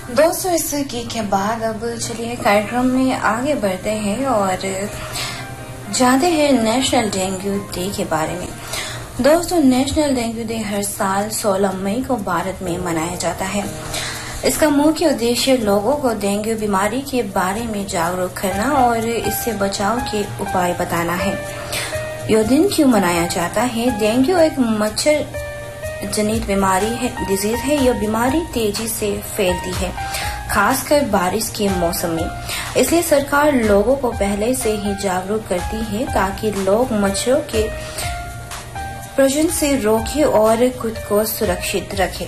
दोस्तों, इस गीत के बाद अब चलिए कार्यक्रम में आगे बढ़ते हैं और जानते हैं नेशनल डेंगू डे के बारे में। दोस्तों, नेशनल डेंगू डे हर साल 16 मई को भारत में मनाया जाता है। इसका मुख्य उद्देश्य लोगों को डेंगू बीमारी के बारे में जागरूक करना और इससे बचाव के उपाय बताना है। यह दिन क्यों मनाया जाता है? डेंगू एक मच्छर जनित बीमारी है, डिजीज है। यह बीमारी तेजी से फैलती है, खासकर बारिश के मौसम में। इसलिए सरकार लोगों को पहले से ही जागरूक करती है ताकि लोग मच्छरों के प्रजनन से रोकें और खुद को सुरक्षित रखें।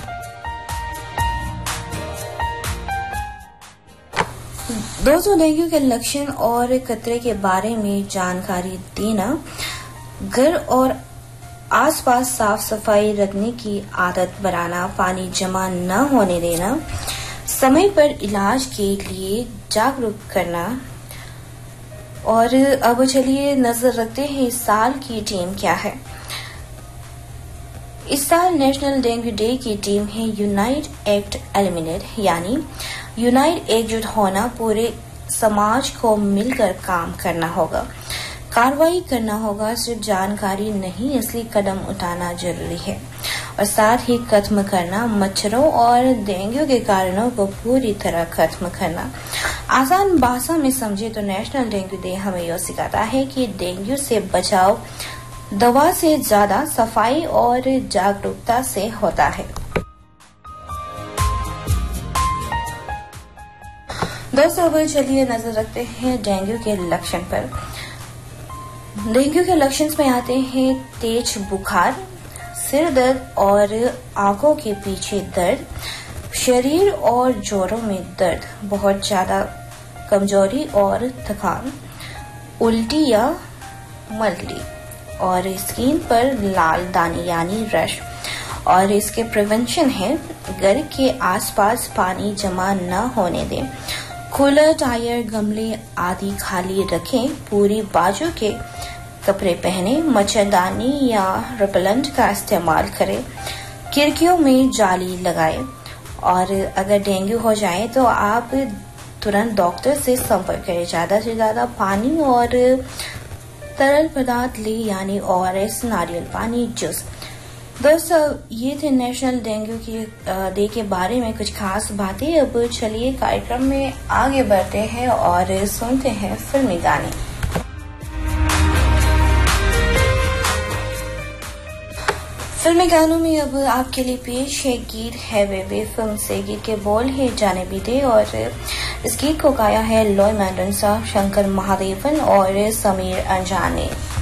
दोस्तों, डेंगू के लक्षण और खतरे के बारे में जानकारी देना, घर और आसपास साफ सफाई रखने की आदत बनाना, पानी जमा न होने देना, समय पर इलाज के लिए जागरूक करना। और अब चलिए नजर रखते हैं इस साल की टीम क्या है। इस साल नेशनल डेंगू डे की टीम है यूनाइट एक्ट एलिमिनेट, यानी यूनाइट एकजुट होना। पूरे समाज को मिलकर काम करना होगा, कार्रवाई करना होगा। सिर्फ जानकारी नहीं, असली कदम उठाना जरूरी है और साथ ही खत्म करना मच्छरों और डेंगू के कारणों को पूरी तरह खत्म करना। आसान भाषा में समझे तो नेशनल डेंगू डे हमें यह सिखाता है कि डेंगू से बचाव दवा से ज्यादा सफाई और जागरूकता से होता है। दोस्तों, अब चलिए नजर रखते हैं डेंगू के लक्षण पर। डेंगू के लक्षण में आते हैं तेज बुखार, सिर दर्द और आंखों के पीछे दर्द, शरीर और जोड़ों में दर्द, बहुत ज्यादा कमजोरी और थकान, उल्टी या मलटी और स्किन पर लाल दाने यानी रश। और इसके प्रिवेंशन है, घर के आसपास पानी जमा न होने दें, कूलर, टायर, गमले आदि खाली रखें, पूरी बाजू के कपड़े पहने, मच्छरदानी या रिपेलेंट का इस्तेमाल करें, खिड़कियों में जाली लगाएं। और अगर डेंगू हो जाए तो आप तुरंत डॉक्टर से संपर्क करें। ज्यादा से ज्यादा पानी और तरल पदार्थ ले, यानी ORS, नारियल पानी, जूस। दोस्तों, ये थे नेशनल डेंगू के डे के बारे में कुछ खास बातें। अब चलिए कार्यक्रम में आगे बढ़ते हैं और सुनते हैं फिल्मी गाने। फिल्मी गानों में अब आपके लिए पेश है गीत है बेबी फिल्म से। गीत के बोल है जाने भी दे और इस गीत को गाया है लॉय मैंडन साहब, शंकर महादेवन और समीर अंजान ने।